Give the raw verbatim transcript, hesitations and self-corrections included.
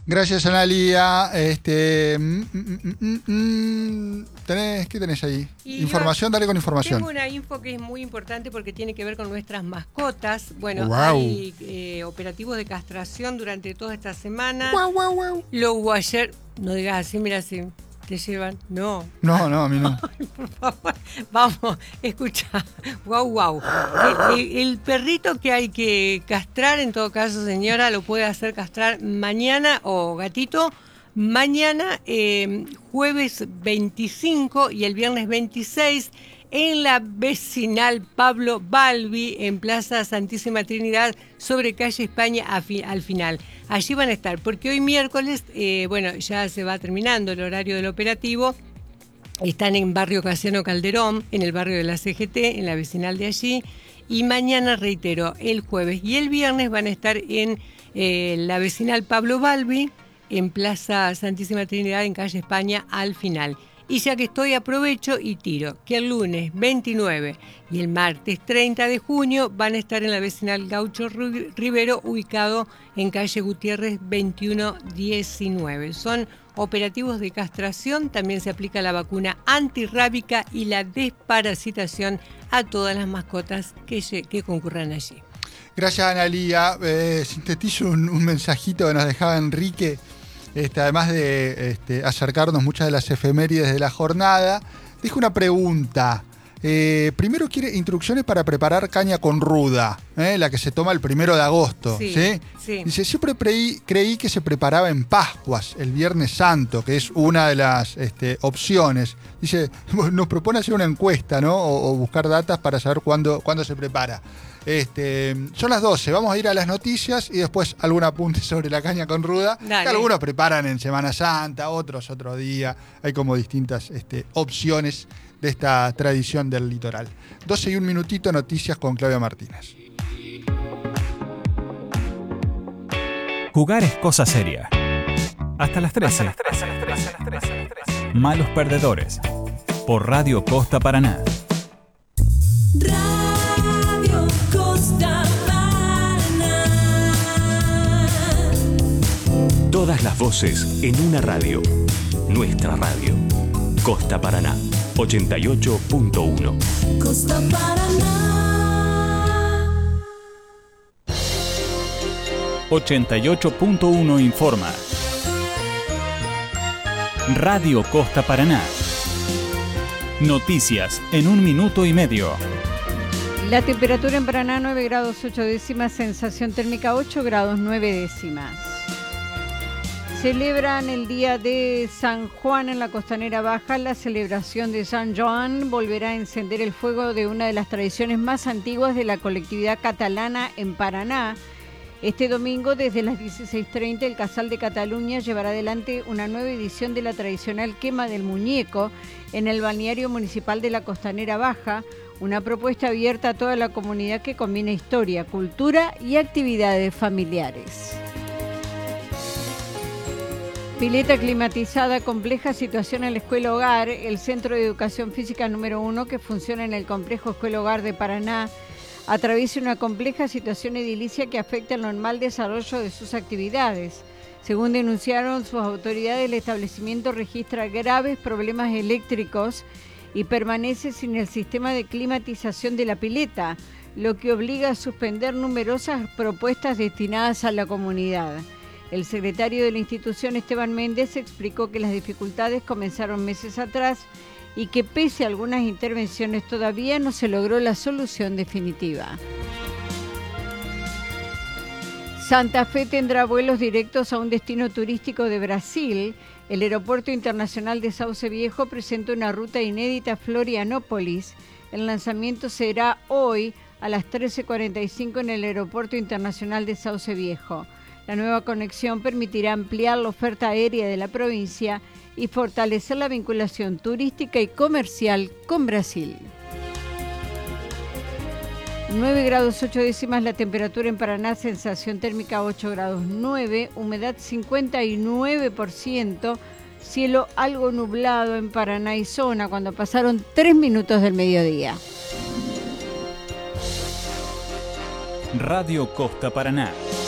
Gracias, Analia. Este, mm, mm, mm, mm, ¿tenés, ¿Qué tenés ahí? Y información, dale con información. Tengo una info que es muy importante porque tiene que ver con nuestras mascotas. Bueno, wow. hay eh, operativos de castración durante toda esta semana. Wow, wow, wow. Lo hubo ayer. No digas así, mira, si te llevan. No. No, no, a mí no. Ay, por favor. Vamos, escucha. Wow, wow. El, el, el perrito que hay que castrar, en todo caso, señora, lo puede hacer castrar mañana, o gatito, mañana, eh, jueves veinticinco y el viernes veintiséis, en la vecinal Pablo Balbi, en Plaza Santísima Trinidad, sobre calle España a fi, al final. Allí van a estar, porque hoy miércoles, eh, bueno, ya se va terminando el horario del operativo. Están en Barrio Casiano Calderón, en el barrio de la C G T, en la vecinal de allí. Y mañana, reitero, el jueves y el viernes van a estar en eh, la vecinal Pablo Balbi, en Plaza Santísima Trinidad, en calle España, al final. Y ya que estoy, aprovecho y tiro que el lunes veintinueve y el martes treinta de junio van a estar en la vecinal Gaucho Rivero, ubicado en calle Gutiérrez veintiuno diecinueve. Son operativos de castración, también se aplica la vacuna antirrábica y la desparasitación a todas las mascotas que, que concurran allí. Gracias, Analia. Eh, sintetizo un, un mensajito que nos dejaba Enrique. Este, además de este, acercarnos muchas de las efemérides de la jornada, dijo una pregunta. Eh, primero quiere instrucciones para preparar caña con ruda, ¿eh? La que se toma el primero de agosto. Sí, ¿sí? Sí. Dice, siempre creí, creí que se preparaba en Pascuas, el Viernes Santo, que es una de las este, opciones. Dice, nos propone hacer una encuesta, ¿no? O, o buscar datas para saber cuándo, cuándo se prepara. Este, son las doce, vamos a ir a las noticias y después algún apunte sobre la caña con ruda. Que algunos preparan en Semana Santa, otros otro día. Hay como distintas este, opciones de esta tradición del litoral. doce y un minutito, noticias con Claudia Martínez. Jugar es cosa seria. Hasta las trece. Hasta las trece, hasta las trece, hasta las trece. Malos perdedores. Por Radio Costa Paraná. Radio Costa Paraná. Todas las voces en una radio. Nuestra radio. Costa Paraná, ochenta y ocho punto uno. Costa Paraná. ochenta y ocho punto uno informa. Radio Costa Paraná. Noticias en un minuto y medio. La temperatura en Paraná nueve grados ocho décimas, sensación térmica ocho grados nueve décimas. Celebran el día de San Juan en la Costanera Baja. La celebración de San Joan volverá a encender el fuego de una de las tradiciones más antiguas de la colectividad catalana en Paraná. Este domingo, desde las dieciséis treinta, el Casal de Cataluña llevará adelante una nueva edición de la tradicional quema del muñeco en el balneario municipal de la Costanera Baja, una propuesta abierta a toda la comunidad que combina historia, cultura y actividades familiares. Pileta climatizada, compleja situación en la Escuela Hogar, el Centro de Educación Física número uno que funciona en el complejo Escuela Hogar de Paraná, atraviesa una compleja situación edilicia que afecta el normal desarrollo de sus actividades. Según denunciaron sus autoridades, el establecimiento registra graves problemas eléctricos y permanece sin el sistema de climatización de la pileta, lo que obliga a suspender numerosas propuestas destinadas a la comunidad. El secretario de la institución, Esteban Méndez, explicó que las dificultades comenzaron meses atrás y que pese a algunas intervenciones todavía no se logró la solución definitiva. Santa Fe tendrá vuelos directos a un destino turístico de Brasil. El Aeropuerto Internacional de Sauce Viejo presenta una ruta inédita a Florianópolis. El lanzamiento será hoy a las trece cuarenta y cinco en el Aeropuerto Internacional de Sauce Viejo. La nueva conexión permitirá ampliar la oferta aérea de la provincia y fortalecer la vinculación turística y comercial con Brasil. nueve grados ocho décimas la temperatura en Paraná, sensación térmica ocho grados nueve, humedad cincuenta y nueve por ciento, cielo algo nublado en Paraná y zona cuando pasaron tres minutos del mediodía. Radio Costa Paraná.